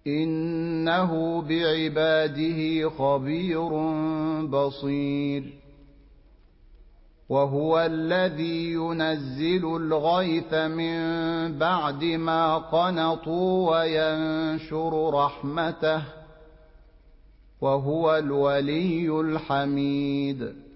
إنه بعباده خبير بصير وهو الذي ينزل الغيث من بعد ما قنطوا وينشر رحمته وهو الولي الحميد